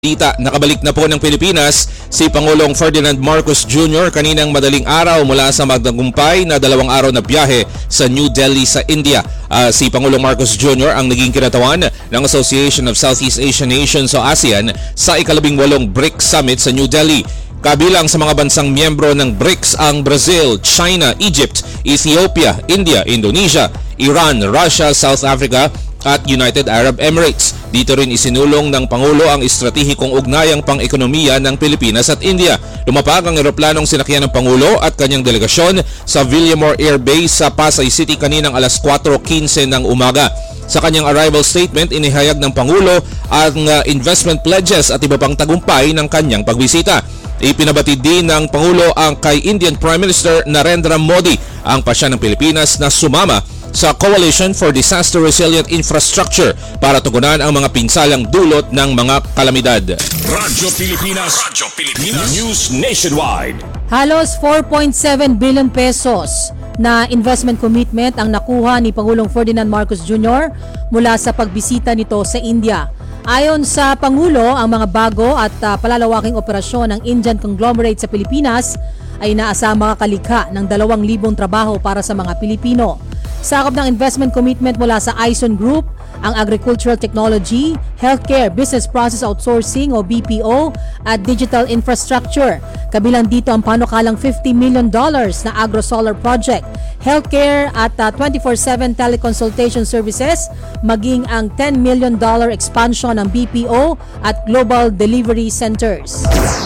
Nakabalik na po ng Pilipinas si Pangulong Ferdinand Marcos Jr. kaninang madaling araw mula sa magtagumpay na 2 araw na biyahe sa New Delhi sa India. Si Pangulong Marcos Jr. ang naging kinatawan ng Association of Southeast Asian Nations o ASEAN sa ika-18 BRICS Summit sa New Delhi. Kabilang sa mga bansang miyembro ng BRICS ang Brazil, China, Egypt, Ethiopia, India, Indonesia, Iran, Russia, South Africa at United Arab Emirates. Dito rin isinulong ng Pangulo ang estratehikong ugnayang pang-ekonomiya ng Pilipinas at India. Lumapag ang eroplanong sinakyan ng Pangulo at kanyang delegasyon sa Villamor Air Base sa Pasay City kaninang alas 4:15 ng umaga. Sa kanyang arrival statement, inihayag ng Pangulo ang investment pledges at iba pang tagumpay ng kanyang pagbisita. Ipinabatid din ng Pangulo ang kay Indian Prime Minister Narendra Modi ang pasya ng Pilipinas na sumama sa Coalition for Disaster Resilient Infrastructure para tugunan ang mga pinsalang dulot ng mga kalamidad. Radyo Pilipinas News Nationwide. Halos 4.7 billion pesos na investment commitment ang nakuha ni Pangulong Ferdinand Marcos Jr. mula sa pagbisita nito sa India. Ayon sa Pangulo, ang mga bago at palalawaking operasyon ng Indian conglomerate sa Pilipinas ay inaasahang makakalikha ng 2,000 trabaho para sa mga Pilipino. Sakop ng investment commitment mula sa Aison Group, ang agricultural technology, healthcare, business process outsourcing o BPO at digital infrastructure. Kabilang dito ang panukalang $50 million na agro-solar project, healthcare at 24/7 teleconsultation services, maging ang $10 million expansion ng BPO at global delivery centers.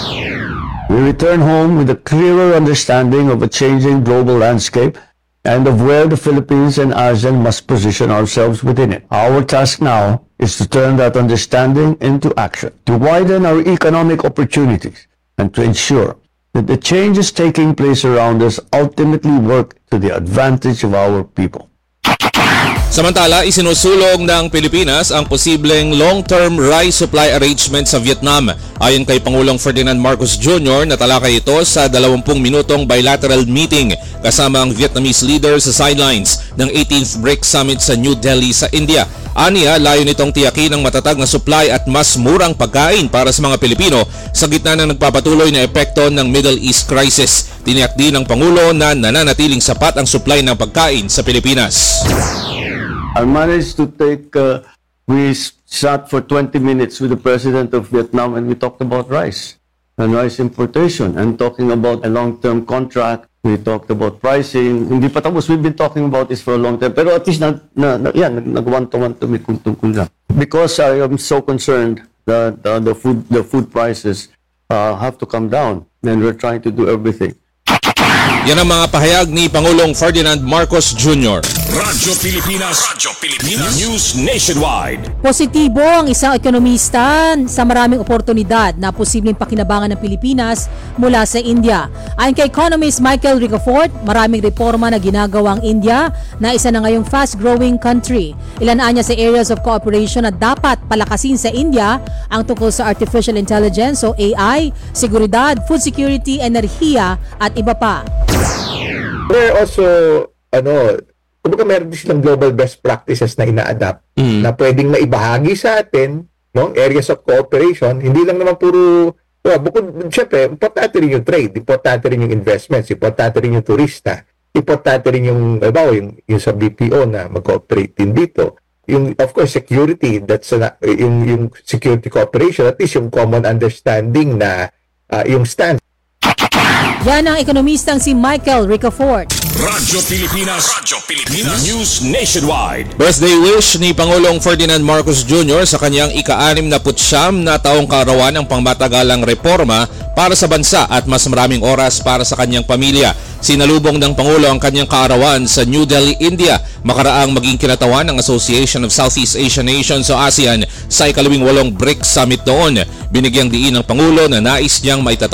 We return home with a clearer understanding of a changing global landscape and of where the Philippines and ASEAN must position ourselves within it. Our task now is to turn that understanding into action, to widen our economic opportunities, and to ensure that the changes taking place around us ultimately work to the advantage of our people. Samantala, isinusulong ng Pilipinas ang posibleng long-term rice supply arrangement sa Vietnam. Ayon kay Pangulong Ferdinand Marcos Jr., natalakay ito sa 20 minutong bilateral meeting kasama ang Vietnamese leader sa sidelines ng 18th BRICS Summit sa New Delhi sa India. Aniya, layo nitong tiyakin ang matatag na supply at mas murang pagkain para sa mga Pilipino sa gitna ng nagpapatuloy na epekto ng Middle East crisis. Tiniyak din ng Pangulo na nananatiling sapat ang supply ng pagkain sa Pilipinas. I managed to we sat for 20 minutes with the president of Vietnam and we talked about rice and rice importation and talking about a long-term contract. We talked about pricing. Hindi pa tapos, we've been talking about this for a long time. Pero at least nag-one-to-one to me kung tungkol lang. Because I am so concerned that the food prices have to come down and we're trying to do everything. Yan ang mga pahayag ni Pangulong Ferdinand Marcos Jr. Radyo Pilipinas News Nationwide. Positibo ang isang ekonomista sa maraming oportunidad na posibleng pakinabangan ng Pilipinas mula sa India. Ayon kay economist Michael Ricafort, maraming reforma na ginagawa ang India na isa na ngayong fast-growing country. Ilanaan niya sa areas of cooperation na dapat palakasin sa India ang tungkol sa artificial intelligence o AI, seguridad, food security, enerhiya at iba pa. There also, kumbaga meron din silang global best practices na ina-adapt na pwedeng maibahagi sa atin, no? Areas of cooperation, hindi lang naman puro, bukod, syempre, importante rin yung trade, importante rin yung investments, importante rin yung turista, importante rin yung sa BPO na mag-cooperate din dito. Yung, of course, security, that's yung security cooperation, at least yung common understanding na yung stance. Yan ang ekonomistang si Michael Ricafort. Radyo Pilipinas News Nationwide. Birthday wish ni Pangulong Ferdinand Marcos Jr. sa kanyang ika-69 na taong kaarawan ng pangmatagalang reforma para sa bansa at mas maraming oras para sa kanyang pamilya. Sinalubong ng Pangulo ang kanyang kaarawan sa New Delhi, India, makaraang maging kinatawan ng Association of Southeast Asian Nations o ASEAN sa ika-18 BRICS Summit noon. Binigyang diin ng Pangulo na nais niyang maitatag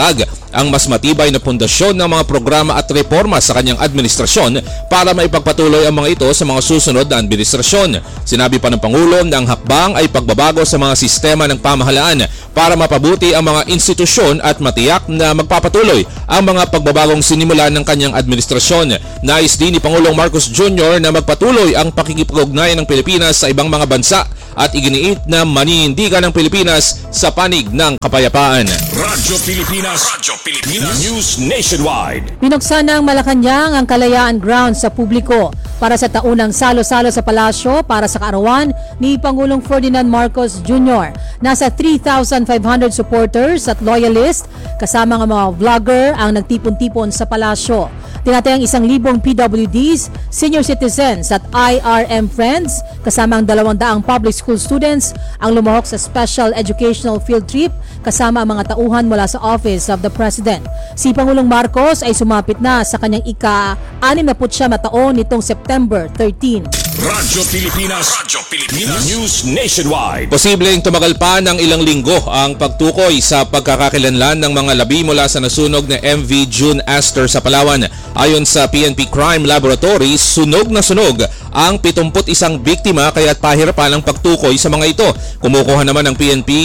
ang mas matibay na pundasyon ng mga programa at reforma sa kanyang administrasyon para maipagpatuloy ang mga ito sa mga susunod na administrasyon. Sinabi pa ng Pangulo na ang hakbang ay pagbabago sa mga sistema ng pamahalaan para mapabuti ang mga institusyon at matiyak na magpapatuloy ang mga pagbabagong sinimulan ng kanyang administrasyon. Nais din ni Pangulong Marcos Jr. na magpatuloy ang pakikipag-ugnayan ng Pilipinas sa ibang mga bansa at iginiit na maninindigan ng Pilipinas sa panig ng kapayapaan. Radyo Pilipinas News Nationwide. Binuksan ng Malacanang ang Kalayaan Grounds sa publiko para sa taunang salo-salo sa palasyo para sa kaarawan ni Pangulong Ferdinand Marcos Jr. Nasa 3,500 supporters at loyalists kasama ng mga vlogger ang nagtipon-tipon sa palasyo. Tinatayang 1,000 PWDs, senior citizens at IRM friends kasama ang 200 public school students ang lumahok sa special educational field trip kasama ang mga tauhan mula sa Office of the President. Si Pangulong Marcos ay sumapit na sa kanyang ika-69 na taon nitong September 13. Radyo Pilipinas News Nationwide. Posibleng tumagal pa ng ilang linggo ang pagtukoy sa pagkakakilanlan ng mga labi mula sa nasunog na MV June Aster sa Palawan. Ayon sa PNP Crime Laboratory, sunog na sunog ang 71 biktima kaya't pahirapan ang pagtukoy sa mga ito. Kumukuha naman ang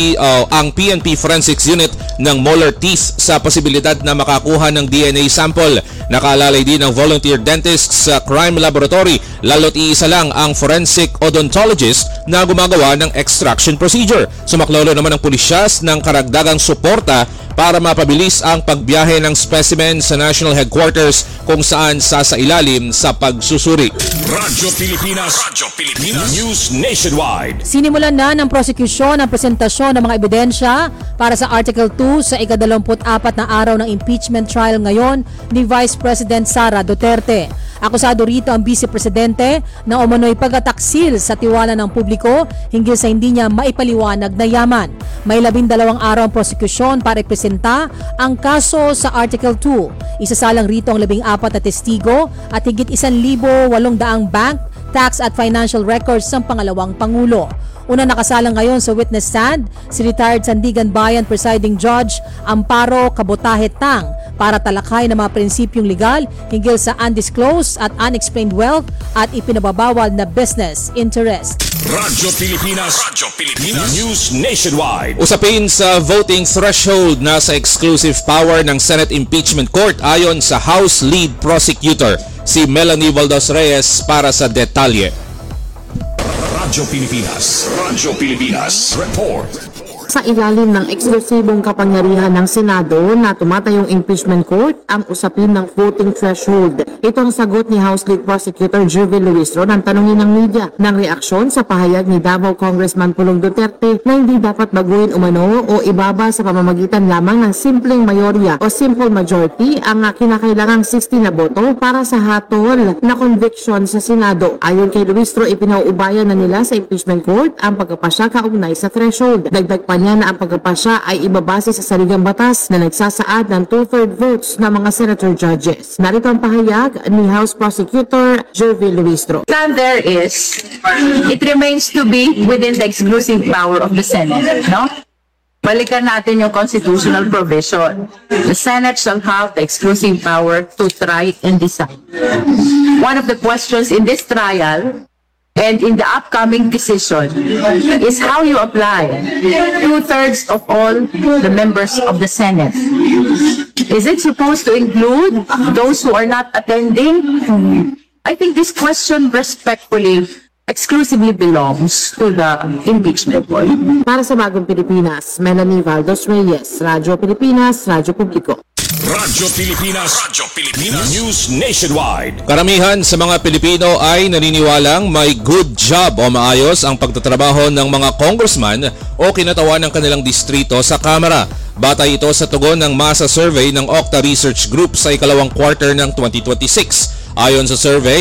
PNP Forensics Unit ng molar teeth sa posibilidad na makakuha ng DNA sample. Nakaalalay din ang volunteer dentist sa Crime Laboratory, lalo't iisa lang ang forensic odontologist na gumagawa ng extraction procedure. Sumaklolo naman ang pulisyas ng karagdagang suporta para mapabilis ang pagbiyahe ng specimen sa National Headquarters kung saan sasailalim sa pagsusuri. Radyo Pilipinas News Nationwide. Sinimulan na ng prosekusyon ang presentasyon ng mga ebidensya para sa Article 2 sa ika-24 na araw ng impeachment trial ngayon ni Vice President Sara Duterte. Akusado rito ang Vice Presidente na umano'y pagtataksil sa tiwala ng publiko hinggil sa hindi niya maipaliwanag na yaman. May 12 araw ang prosekusyon para ipresenta ang kaso sa Article 2. Isasalang rito ang 14 na testigo at higit 1,800 bank, tax at financial records ng pangalawang Pangulo. Una nakasalang ngayon sa witness stand si retired Sandigan Bayan Presiding Judge Amparo Cabotaje Tang para talakay ng mga prinsipyong legal hinggil sa undisclosed at unexplained wealth at ipinababawal na business interest. Radyo Pilipinas News Nationwide. Usapin sa voting threshold na sa exclusive power ng Senate Impeachment Court ayon sa House Lead Prosecutor si Melanie Valdez Reyes para sa detalye. Radyo Pilipinas Report. Sa ilalim ng eksklusibong kapangyarihan ng Senado na tumatayong impeachment court ang usapin ng voting threshold. Ito ang sagot ni House Lead Prosecutor Jervil Luistro ng tanungin ng media ng reaksyon sa pahayag ni Davao Congressman Pulong Duterte na hindi dapat baguhin umano o ibaba sa pamamagitan lamang ng simpleng mayorya o simple majority ang kinakailangang 60 na boto para sa hatol na conviction sa Senado. Ayon kay Luistro, ipinauubayan na nila sa impeachment court ang pagkapasya kaugnay sa threshold. Dagdag pa niya na ang pagkapasya ay ibabase sa saligang batas na nagsasaad ng 2/3 votes ng mga senator judges. Narito ang pahayag ni House Prosecutor Jervil Luistro. There is, it remains to be within the exclusive power of the Senate, no? Balikan natin yung constitutional provision. The Senate shall have the exclusive power to try and decide. One of the questions in this trial and in the upcoming decision is how you apply 2/3 of all the members of the Senate. Is it supposed to include those who are not attending? I think this question respectfully exclusively belongs to the impeachment court. Para sa Bagong Pilipinas, Melanie Valdez Reyes, Radyo Pilipinas, Radyo Publiko. Radyo Pilipinas News Nationwide. Karamihan sa mga Pilipino ay naniniwalang may good job o maayos ang pagtatrabaho ng mga congressman o kinatawan ng kanilang distrito sa Kamara. Batay ito sa tugon ng masa survey ng Octa Research Group sa ikalawang quarter ng 2026. Ayon sa survey,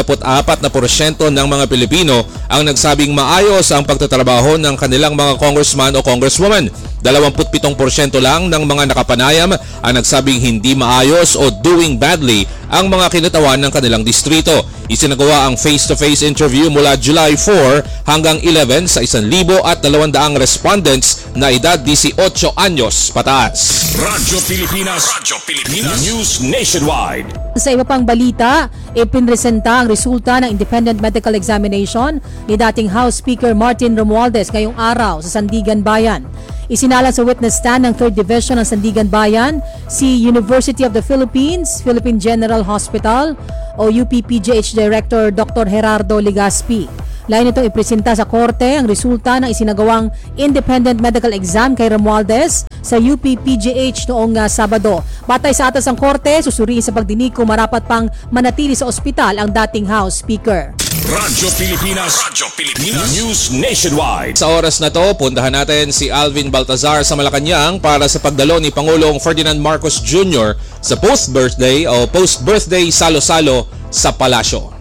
64% ng mga Pilipino ang nagsabing maayos ang pagtatrabaho ng kanilang mga congressman o congresswoman. 27% lang ng mga nakapanayam ang nagsabing hindi maayos o doing badly ang mga kinatawan ng kanilang distrito. Isinagawa ang face-to-face interview mula July 4 hanggang 11 sa 1,200 respondents na edad 18 anyos pataas. Radyo Pilipinas News Nationwide. Sa iba pang balita, ipinresenta ang resulta ng independent medical examination ni dating House Speaker Martin Romualdez ngayong araw sa Sandigan Bayan. Isinala sa witness stand ng 3rd Division ng Sandigan Bayan si University of the Philippines, Philippine General Hospital o UP-PGH Director Dr. Gerardo Legaspi. Lain nitong ipresenta sa korte ang resulta ng isinagawang independent medical exam kay Romualdez sa UP-PGH noong Sabado. Batay sa atas ng korte, susuriin sa pagdinig kung marapat pang manatili sa ospital ang dating House Speaker. Radyo Pilipinas News Nationwide. Sa oras na to, puntahan natin si Alvin Baltazar sa Malacanang para sa pagdalo ni Pangulong Ferdinand Marcos Jr. sa post-birthday salo-salo sa palasyo.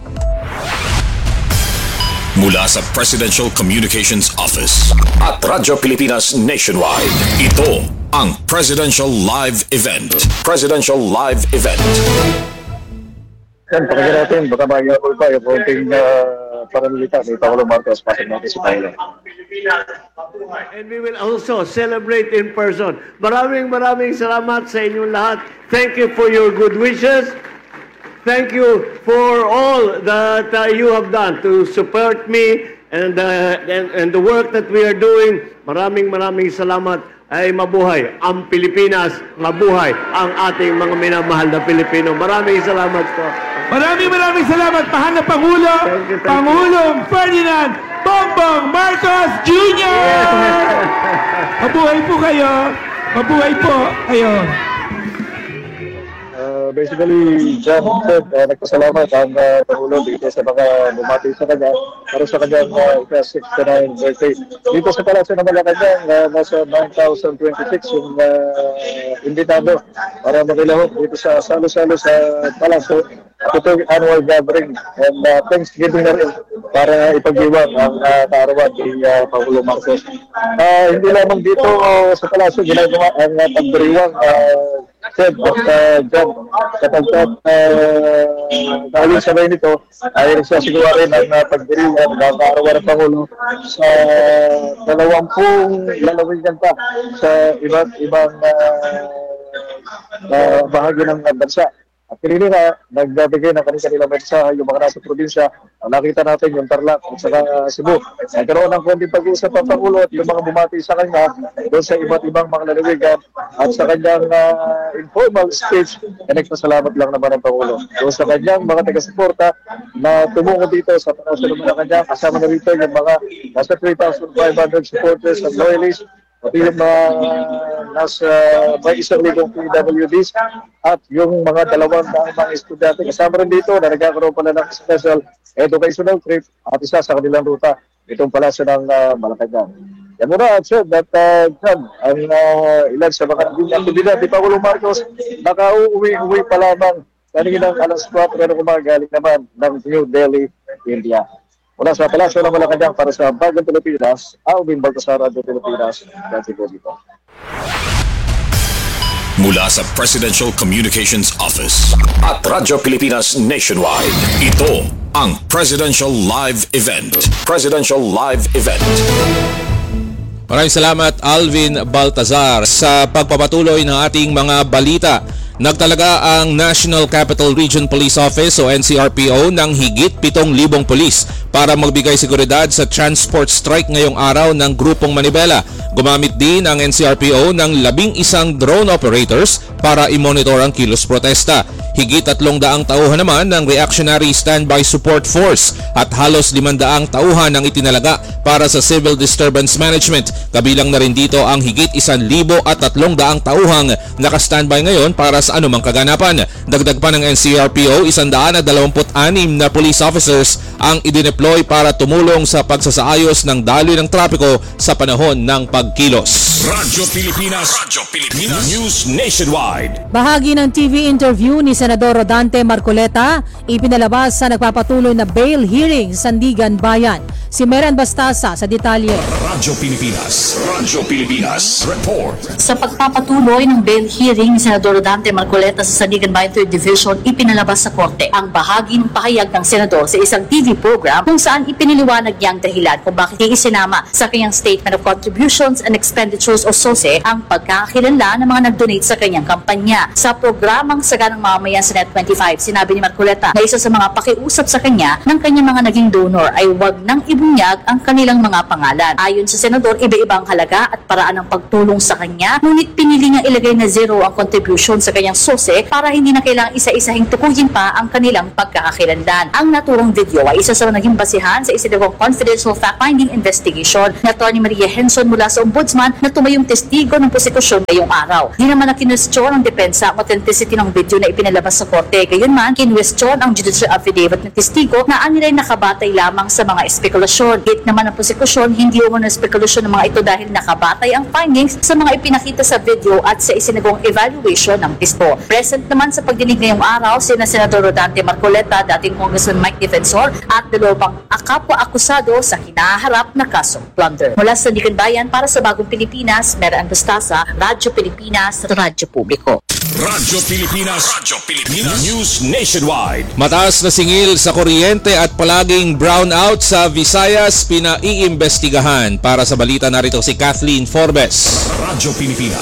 Mula sa Presidential Communications Office at Radyo Pilipinas Nationwide, ito ang Presidential Live Event. Yan, pakinggan natin. Baka mag-iapol pa yung konting pananalita ni Pangulong Marcos. Pasok natin si Pangulong. And we will also celebrate in person. Maraming salamat sa inyong lahat. Thank you for your good wishes. Thank you for all that you have done to support me and the work that we are doing. Maraming salamat. Ay mabuhay ang Pilipinas, mabuhay ang ating mga minamahal na Pilipino. Maraming salamat po. Maraming salamat, mahal na Pangulo, Pangulong Ferdinand Bongbong Marcos Jr. Mabuhay po kayo. Mabuhay po kayo. Basically, John said, nagpasalamat ang Pangulo dito sa mga bumati sa kanya para sa kanyang 69th birthday. Dito sa Palasyo ng Malacanang, nasa 9,026 yung imbitado para makilahok dito sa salo-salo sa Palasyo. Ito yung annual gathering and Thanksgiving na rin para ipag-iwang ang kaarawan ni Pangulo Marcos. Hindi lamang dito sa Palasyo, ginagawa ang pagdiriwang said at John, kapag dahil sabay nito ay nagsasagawa rin ang pagdiriwang ng kaarawan ng Pangulo sa 20 lalawigan pa sa iba't ibang bahagi ng bansa. At kanina na, nagbabigay ng kanilang mensahe yung mga nasa probinsya. Nakita natin yung Tarlac at saka Cebu. Nagkaroon ng konting pag-uusap ang Pangulo at yung mga bumati sa kanya doon sa iba't ibang mga lalawigan at sa kanyang informal speech, nagpasalamat lang naman ang Pangulo. Doon sa kanyang mga taga-suporta na tumungo dito sa Palasyo ng Malacanang, kasama na rito yung mga nasa 3,500 supporters and loyalists, pati yung mga nasa may 1,000 PWDs at yung mga 200 mga estudyante. Kasama rin dito na nagkakaroon pala ng special educational trip at isa sa kanilang ruta itong Palasyo ng Malacanang. Yan muna at said that John, ang ilan sa mga naging aktibidad ni Pangulong Marcos nakauwi pa lamang kaninang alas 4 ng umaga galing naman ng New Delhi, India. Mula sa Palasyo ng Malacanang para sa Bagong Pilipinas, Alvin Baltazar, Radyo Pilipinas, Radyo dito. Mula sa Presidential Communications Office at Radyo Pilipinas Nationwide, ito ang Presidential Live Event. Maraming salamat Alvin Baltazar sa pagpapatuloy ng ating mga balita. Nagtalaga ang National Capital Region Police Office o NCRPO ng higit 7,000 pulis para magbigay seguridad sa transport strike ngayong araw ng Grupong Manibela. Gumamit din ang NCRPO ng 11 drone operators para i-monitor ang kilos protesta. Higit 300 tauhan naman ng Reactionary Standby Support Force at halos 500 tauhan ang itinalaga para sa Civil Disturbance Management. Kabilang na rin dito ang higit 1,300 tauhang naka-standby ngayon para sa anumang kaganapan. Dagdag pa ng NCRPO, 126 na police officers ang idineploy para tumulong sa pagsasaayos ng daloy ng trapiko sa panahon ng pagkilos. Radyo Pilipinas News Nationwide. Bahagi ng TV interview ni Senator Senador Rodante Marcoleta ipinalabas sa nagpapatuloy na bail hearing sa Sandigan Bayan. Si Meran Bastasa sa detalye. Radyo Pilipinas Report. Sa pagpapatuloy ng bail hearing ni Senador Rodante Marcoleta sa Sandigan Bayan 3rd Division, ipinalabas sa korte ang bahagi ng pahayag ng senador sa isang TV program kung saan ipiniliwanag niya ang dahilan kung bakit isinama sa kanyang Statement of Contributions and Expenditures o SOSE ang pagkakakilanlan ng mga nag-donate sa kanyang kampanya. Sa programang Saganang Mamamayan sa Net25, sinabi ni Marcoleta na isa sa mga pakiusap sa kanya ng kanyang mga naging donor ay wag nang ibunyag ang kanilang mga pangalan. Ayon sa senador, iba-ibang halaga at paraan ng pagtulong sa kanya, ngunit pinili niya ilagay na zero ang contribution sa kanyang SOSE para hindi na kailangang isa-isahing tukuyin pa ang kanilang pagkakakilanlan. Ang naturong video ay isa sa naging basihan sa isinagawang confidential fact-finding investigation ni Atty. Maria Henson mula sa Ombudsman na tumayong testigo ng prosekusyon ngayong araw. Di naman na kinwestiyon ng depensa ang authenticity ng video na ipinalabas sa korte. Gayunman, kinwestiyon ang judicial affidavit ng testigo na anilay nakabatay lamang sa mga espekulasyon. Git naman ang prosekusyon, hindi umano espekulasyon ng mga ito dahil nakabatay ang findings sa mga ipinakita sa video at sa isinagawang evaluation ng pisto. Present naman sa pagdinig ngayong araw, sina Senador Rodante Marcoleta, dating Congressman Mike Defensor at dalawang kapwa-akusado sa hinaharap na kasong plunder. Mula sa Sandigan Bayan para sa Bagong Pilipinas, Meran Bastasa, Radyo Pilipinas, Radyo Publiko. Radyo Pilipinas News Nationwide. Mataas na singil sa kuryente at palaging brownout sa Visayas pinaiimbestigahan. Para sa balita narito si Kathleen Forbes. Radyo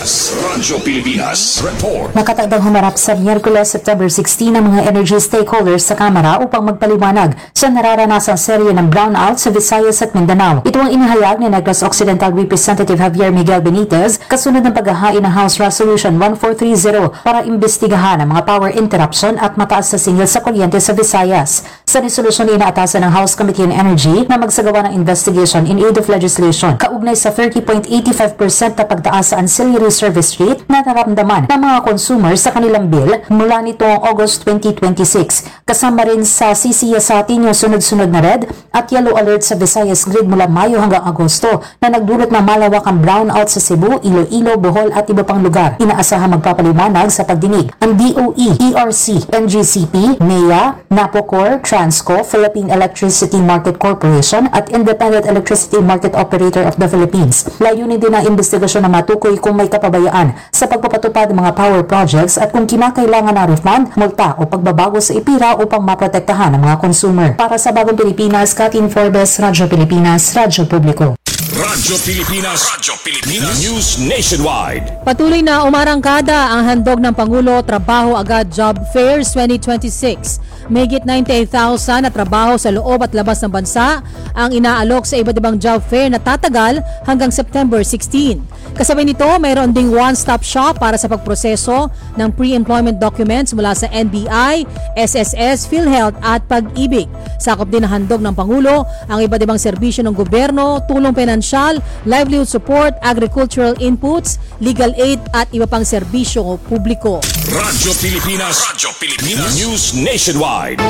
Pilipinas Report. Nakatakdang humarap sa Miyerkules, September 16 ang mga energy stakeholders sa Kamara upang magpaliwanag sa nararanasang serye ng brownout sa Visayas at Mindanao. Ito ang inihayag ni Negros Occidental Representative Javier Miguel Benitez kasunod ng paghahain ng House Resolution 1430 para imbestigahan ang mga power interruption at mataas na singil sa kuryente sa Visayas. Sa resolusyon inaatasan ng House Committee on Energy na magsagawa ng investigation in aid of legislation kaugnay sa 30.85% na pagtaas sa ancillary service rate na naramdaman ng mga consumers sa kanilang bill mula nitong August 2026. Kasama rin sa sisiyasatin yung sunod-sunod na red at yellow alert sa Visayas grid mula Mayo hanggang Agosto na nagdulot ng malawakang brownout sa Cebu, Iloilo, Bohol at iba pang lugar. Inaasahan magpapaliwanag sa pagdinig ang DOE, ERC, NGCP, NEA, NAPOCOR, Transco, Philippine Electricity Market Corporation at Independent Electricity Market Operator of the Philippines. Layunin din ang investigasyon na matukoy kung may kapabayaan sa pagpapatupad ng mga power projects at kung kinakailangan na refund, multa o pagbabago sa IPIRA upang maprotektahan ang mga consumer. Para sa Bagong Pilipinas, Kathleen Forbes, Radyo Pilipinas, Radyo Publiko. Radyo Pilipinas News Nationwide. Patuloy na umarangkada ang handog ng Pangulo Trabaho Agad Job Fairs 2026. Mahigit 98,000 na trabaho sa loob at labas ng bansa ang inaalok sa iba't ibang job fair na tatagal hanggang September 16. Kasabay nito, mayroon ding one-stop shop para sa pagproseso ng pre-employment documents mula sa NBI, SSS, PhilHealth at Pag-ibig. Sakop din ang handog ng Pangulo ang iba't ibang serbisyo ng gobyerno, tulong pinansyal, livelihood support, agricultural inputs, legal aid at iba pang serbisyo publiko. Radyo Pilipinas News Nationwide.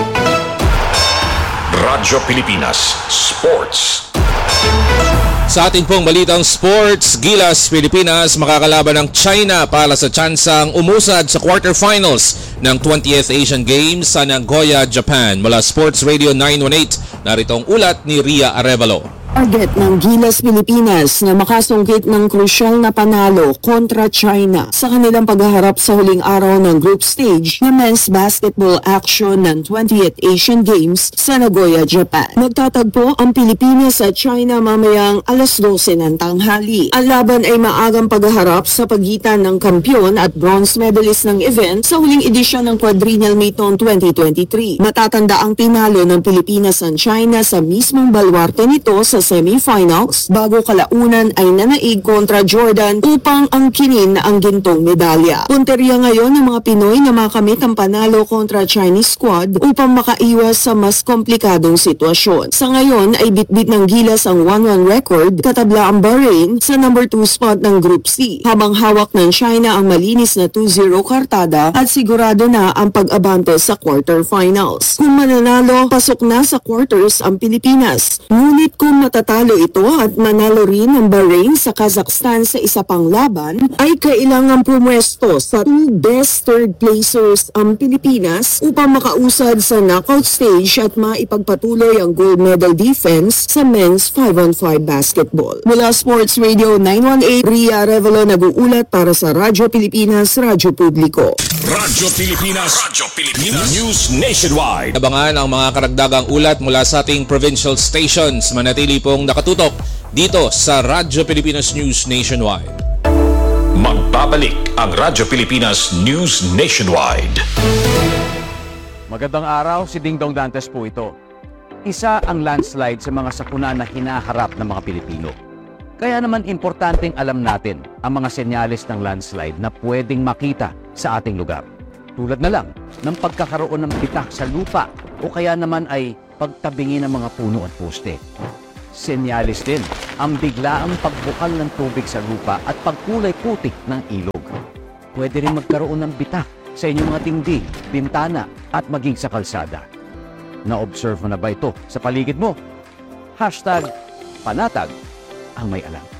Radyo Pilipinas Sports. Sa ating pong balitang sports, Gilas Pilipinas makakalaban ng China para sa tsansang umusad sa quarterfinals ng 20th Asian Games sa Nagoya, Japan. Mula Sports Radio 918, narito ang ulat ni Ria Arevalo. Target ng Gilas Pilipinas na makasungkit ng krusyal na panalo kontra China sa kanilang paghaharap sa huling araw ng group stage ng men's basketball action ng 20th Asian Games sa Nagoya, Japan. Magtatagpo ang Pilipinas at China mamayang alas 12 ng tanghali. Ang laban ay maagang paghaharap sa pagitan ng kampyon at bronze medalist ng event sa huling edisyon ng quadrennial meet noong 2023. Matatanda ang tinalo ng Pilipinas at China sa mismong balwarte nito sa semifinals bago kalaunan ay nanaig kontra Jordan upang angkinin ang gintong medalya. Punteriya ngayon ng mga Pinoy na makamit ang panalo kontra Chinese squad upang makaiwas sa mas komplikadong sitwasyon. Sa ngayon ay bitbit ng Gilas ang 1-1 record, katabla ang Bahrain sa number 2 spot ng Group C, habang hawak ng China ang malinis na 2-0 kartada at sigurado na ang pag-abante sa quarterfinals. Kung mananalo, pasok na sa quarters ang Pilipinas. Ngunit kung matatalo ito at manalo rin ang Bahrain sa Kazakhstan sa isa pang laban, ay kailangang pumwesto sa 2 best third placers ang Pilipinas upang makausad sa knockout stage at maipagpatuloy ang gold medal defense sa men's 5-on-5 basketball. Mula Sports Radio 918, Ria Revelo nag-uulat para sa Radyo Pilipinas, Radyo Publiko. Radyo Pilipinas News Nationwide. Abangan ang mga karagdagang ulat mula sa ating provincial stations. Manatili pong nakatutok dito sa Radyo Pilipinas News Nationwide. Magbabalik ang Radyo Pilipinas News Nationwide. Magandang araw, si Ding Dong Dantes po ito. Isa ang landslide sa mga sakuna na hinaharap ng mga Pilipino. Kaya naman importanteng alam natin ang mga senyales ng landslide na pwedeng makita sa ating lugar. Tulad na lang ng pagkakaroon ng bitak sa lupa o kaya naman ay pagtabingi ng mga puno at poste. Senyales din ang biglaang pagbukal ng tubig sa lupa at pagkulay putik ng ilog. Pwede rin magkaroon ng bitak sa inyong mga dingding, bintana at maging sa kalsada. Na-observe mo na ba ito sa paligid mo? #panatag ang may alam.